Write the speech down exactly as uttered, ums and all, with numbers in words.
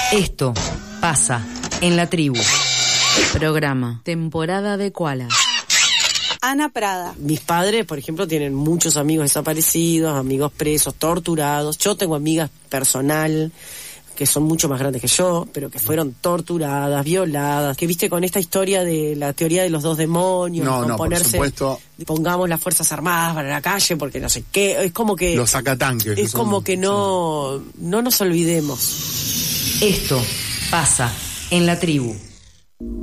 Esto pasa en la tribu. Programa, temporada de Koala. Ana Prada. Mis padres, por ejemplo, tienen muchos amigos desaparecidos, amigos presos, torturados. Yo tengo amigas personal que son mucho más grandes que yo, pero que fueron torturadas, violadas, que viste con esta historia de la teoría de los dos demonios, no, con no, ponerse, por supuesto. Pongamos las Fuerzas Armadas para la calle porque no sé qué, es como que los sacatanques. Es como son, que no, no nos olvidemos. Esto pasa en la tribu.